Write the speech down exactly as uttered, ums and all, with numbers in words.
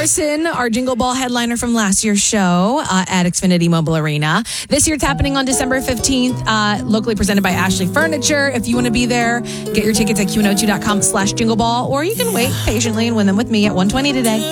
Larson, our Jingle Ball headliner from last year's show uh, at Xfinity Mobile Arena. This year it's happening on December fifteenth, uh, locally presented by Ashley Furniture. If you want to be there, get your tickets at Q one oh two dot com slash jingle ball, or you can wait patiently and win them with me at one twenty today.